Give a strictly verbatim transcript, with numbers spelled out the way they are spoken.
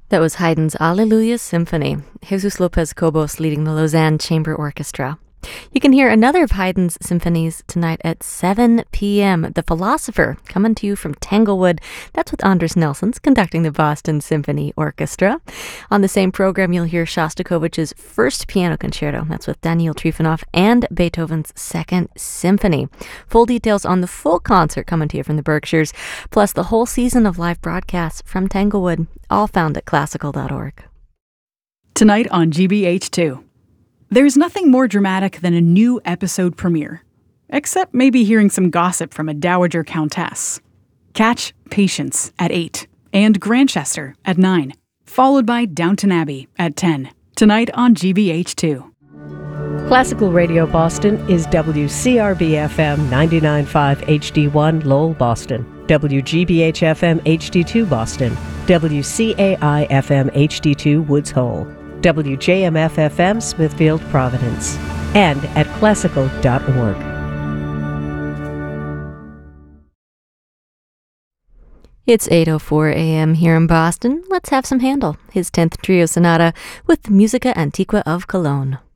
That was Haydn's Alleluia Symphony, Jesus Lopez Cobos leading the Lausanne Chamber Orchestra. You can hear another of Haydn's symphonies tonight at seven p.m. The Philosopher, coming to you from Tanglewood. That's with Andres Nelsons conducting the Boston Symphony Orchestra. On the same program, you'll hear Shostakovich's First Piano Concerto. That's with Daniil Trifonov and Beethoven's Second Symphony. Full details on the full concert coming to you from the Berkshires, plus the whole season of live broadcasts from Tanglewood, all found at classical dot org. Tonight on G B H two. There's nothing more dramatic than a new episode premiere, except maybe hearing some gossip from a dowager countess. Catch Patience at eight and Grantchester at nine, followed by Downton Abbey at ten. Tonight on G B H two. Classical Radio Boston is W C R B F M ninety-nine point five H D one Lowell, Boston, W G B H F M H D two Boston, W C A I F M H D two Woods Hole, W J M F F M Smithfield, Providence, and at classical dot org. It's eight oh four a.m. here in Boston. Let's have some Handel, his tenth Trio Sonata with Musica Antiqua of Cologne.